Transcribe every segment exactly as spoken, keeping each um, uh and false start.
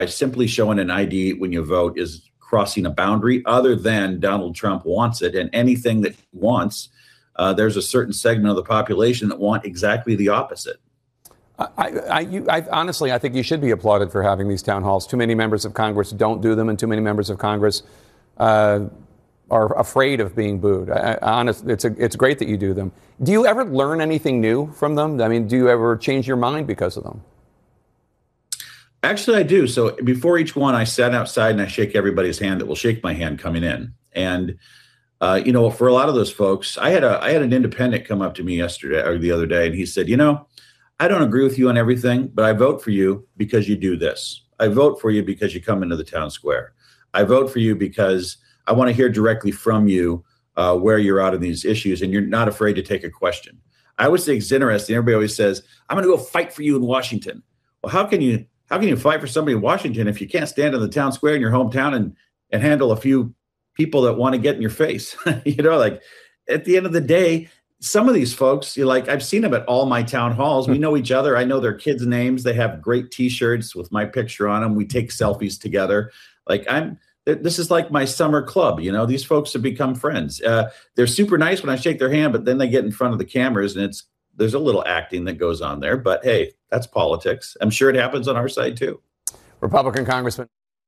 simply showing an I D when you vote is crossing a boundary, other than Donald Trump wants it, and anything that he wants, uh, there's a certain segment of the population that want exactly the opposite. I, I, you, I, honestly, I think you should be applauded for having these town halls. Too many members of Congress don't do them, and too many members of Congress uh, are afraid of being booed. I, I, honest, it's a, it's great that you do them. Do you ever learn anything new from them? I mean, do you ever change your mind because of them? Actually, I do. So before each one, I sat outside and I shake everybody's hand that will shake my hand coming in. And, uh, you know, for a lot of those folks, I had a I had an independent come up to me yesterday or the other day, and he said, you know, I don't agree with you on everything, but I vote for you because you do this. I vote for you because you come into the town square. I vote for you because I want to hear directly from you uh, where you're out on these issues, and you're not afraid to take a question. I always think it's interesting. Everybody always says, I'm going to go fight for you in Washington. Well, how can you how can you fight for somebody in Washington if you can't stand in the town square in your hometown and, and handle a few people that want to get in your face? You know, like at the end of the day, some of these folks, you like, I've seen them at all my town halls. We know each other. I know their kids' names. They have great T-shirts with my picture on them. We take selfies together. Like I'm, this is like my summer club. You know, these folks have become friends. Uh, they're super nice when I shake their hand, but then they get in front of the cameras and it's, there's a little acting that goes on there. But hey, that's politics. I'm sure it happens on our side too. Republican Congressman.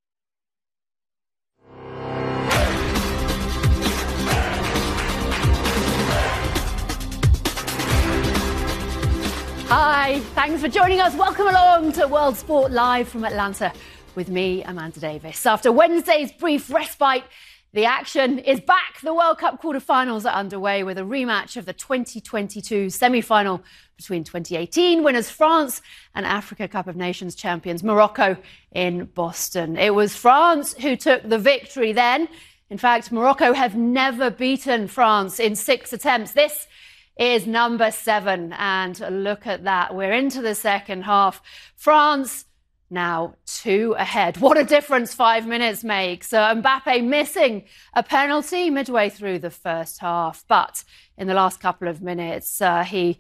Hi, thanks for joining us. Welcome along to World Sport Live from Atlanta with me, Amanda Davis. After Wednesday's brief respite, the action is back. The World Cup quarterfinals are underway with a rematch of the twenty twenty-two semi-final between twenty eighteen winners France and Africa Cup of Nations champions Morocco in Boston. It was France who took the victory then. In fact, Morocco have never beaten France in six attempts. This is number seven. And look at that. We're into the second half. France now two ahead. What a difference five minutes makes. So Mbappe missing a penalty midway through the first half. But in the last couple of minutes, uh, he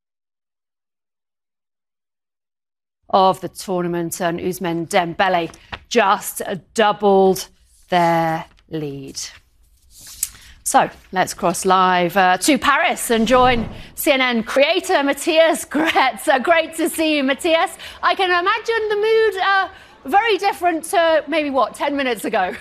of the tournament and Ousmane Dembele just doubled their lead. So let's cross live uh, to Paris and join C N N creator Matthias Gretz. Uh, great to see you, Matthias. I can imagine the mood uh, very different to maybe, what, ten minutes ago?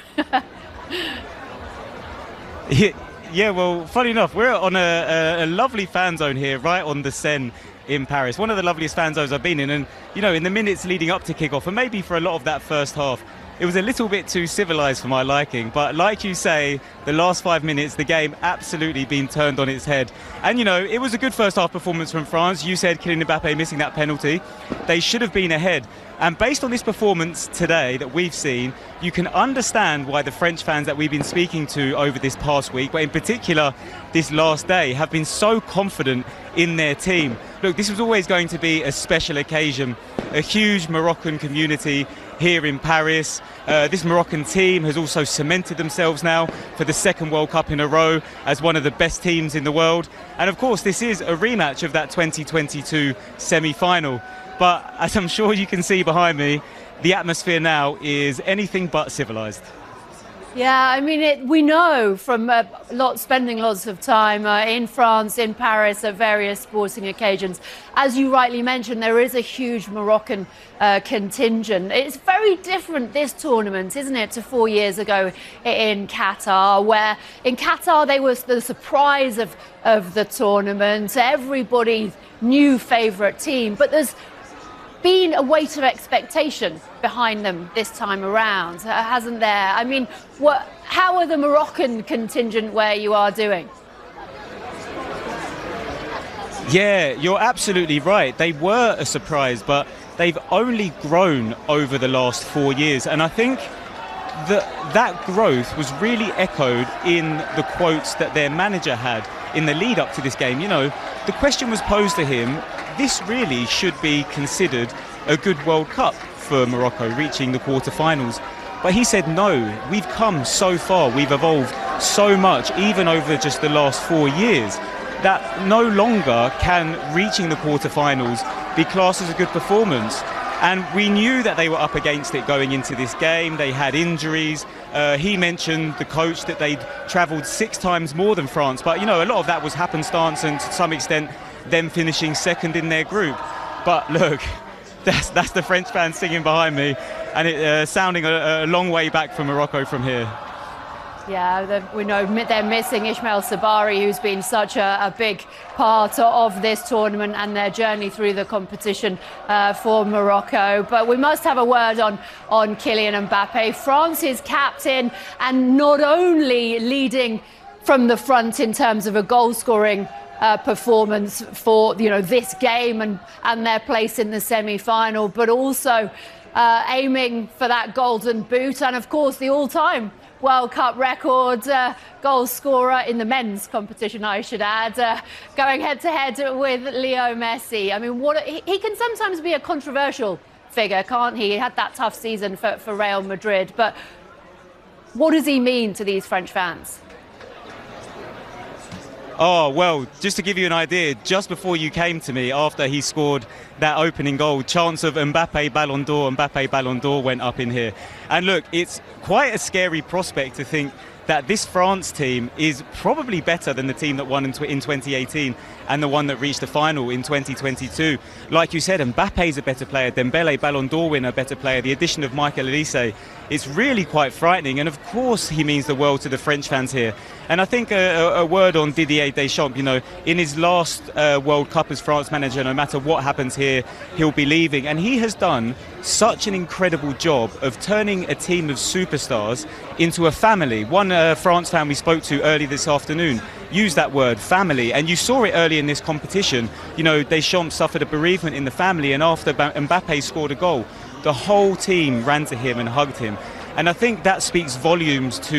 yeah, yeah, well, funny enough, we're on a, a, a lovely fan zone here, right on the Seine in Paris. One of the loveliest fan zones I've been in. And, you know, in the minutes leading up to kickoff, and maybe for a lot of that first half, it was a little bit too civilised for my liking. But like you say, the last five minutes, the game absolutely been turned on its head. And, you know, it was a good first half performance from France. You said Kylian Mbappe missing that penalty. They should have been ahead. And based on this performance today that we've seen, you can understand why the French fans that we've been speaking to over this past week, but in particular this last day, have been so confident in their team. Look, this was always going to be a special occasion. A huge Moroccan community here in Paris. Uh, this Moroccan team has also cemented themselves now for the second World Cup in a row as one of the best teams in the world. And of course, this is a rematch of that twenty twenty-two semi-final. But as I'm sure you can see behind me, the atmosphere now is anything but civilised. Yeah, I mean, it, we know from uh, lot, spending lots of time uh, in France, in Paris, at various sporting occasions. As you rightly mentioned, there is a huge Moroccan uh, contingent. It's very different this tournament, isn't it, to four years ago in Qatar, where in Qatar they were the surprise of, of the tournament, everybody's new favourite team. But there's been a weight of expectation behind them this time around, hasn't there? I mean, what, how are the Moroccan contingent where you are doing? Yeah, you're absolutely right. They were a surprise, but they've only grown over the last four years. And I think that that growth was really echoed in the quotes that their manager had in the lead up to this game. You know, the question was posed to him, this really should be considered a good World Cup for Morocco, reaching the quarterfinals. But he said, no, we've come so far, we've evolved so much, even over just the last four years, that no longer can reaching the quarterfinals be classed as a good performance. And we knew that they were up against it going into this game. They had injuries. Uh, he mentioned, the coach, that they'd travelled six times more than France. But, you know, a lot of that was happenstance and to some extent them finishing second in their group. But look, that's, that's the French fans singing behind me, and it uh, sounding a, a long way back from Morocco from here. Yeah, the, we know they're missing Ismail Sabari, who's been such a, a big part of this tournament and their journey through the competition uh, for Morocco. But we must have a word on, on Kylian Mbappe, France's captain, and not only leading from the front in terms of a goal-scoring uh, performance for, you know, this game and, and their place in the semi-final, but also uh, aiming for that golden boot and, of course, the all-time World Cup record uh, goal scorer in the men's competition, I should add, uh, going head-to-head with Leo Messi. I mean, what he, he can sometimes be a controversial figure, can't he? He had that tough season for, for Real Madrid, but what does he mean to these French fans? Oh, well, just to give you an idea, just before you came to me, after he scored that opening goal, chance of Mbappe Ballon d'Or, Mbappe Ballon d'Or went up in here. And look, it's quite a scary prospect to think that this France team is probably better than the team that won in, tw in twenty eighteen and the one that reached the final in twenty twenty-two. Like you said, Mbappe's a better player, Dembele, Ballon d'Or winner, better player. The addition of Michael Olise, it's really quite frightening. And of course he means the world to the French fans here. And I think a, a, a word on Didier Deschamps, you know, in his last uh, World Cup as France manager, no matter what happens here, he'll be leaving. And he has done such an incredible job of turning a team of superstars into a family. One uh, France fan we spoke to early this afternoon used that word, family, and you saw it early in this competition. You know, Deschamps suffered a bereavement in the family, and after Mbappe scored a goal, the whole team ran to him and hugged him. And I think that speaks volumes to